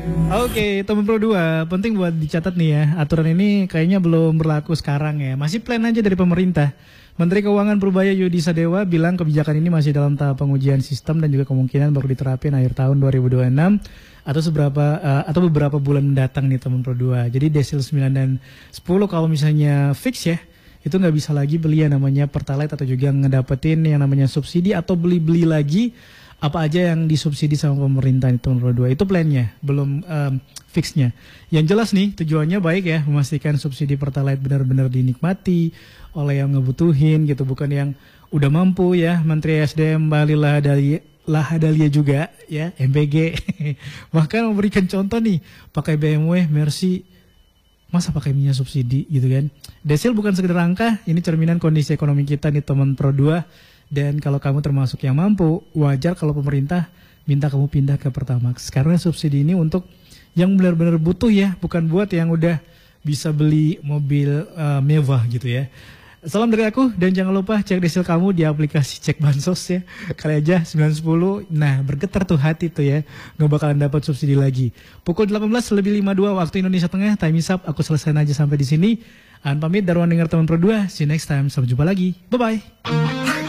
Oke, teman Pro 2, penting buat dicatat nih ya. Aturan ini kayaknya belum berlaku sekarang ya. Masih plan aja dari pemerintah. Menteri Keuangan Purbaya Yudi Sadewa bilang kebijakan ini masih dalam tahap pengujian sistem dan juga kemungkinan baru diterapin akhir tahun 2026 atau beberapa bulan mendatang nih teman Pro 2. Jadi desil 9 dan 10 kalau misalnya fix ya, itu nggak bisa lagi beli yang namanya Pertalite atau juga ngedapetin yang namanya subsidi atau beli-beli lagi apa aja yang disubsidi sama pemerintah itu nomor 2. Itu plannya, belum fixnya. Yang jelas nih tujuannya baik ya, memastikan subsidi Pertalite benar-benar dinikmati oleh yang ngebutuhin gitu, bukan yang udah mampu ya. Menteri SDM Mbak Lahadalia juga ya, MPG bahkan memberikan contoh nih, pakai BMW, Mercy, masa pakai minyak subsidi gitu kan. Desil bukan sekedar angka, ini cerminan kondisi ekonomi kita nih teman Pro 2. Dan kalau kamu termasuk yang mampu, wajar kalau pemerintah minta kamu pindah ke Pertamax. Karena subsidi ini untuk yang benar-benar butuh ya, bukan buat yang udah bisa beli mobil mewah gitu ya. Salam dari aku, dan jangan lupa cek desil kamu di aplikasi cek bansos ya. Kali aja 910, nah bergetar tuh hati tuh ya, nggak bakalan dapat subsidi lagi. Pukul 18:52 waktu Indonesia Tengah, time is up, aku selesai aja sampai di sini. An pamit, Darwan dengar teman Pro 2, see you next time, sampai jumpa lagi, bye-bye.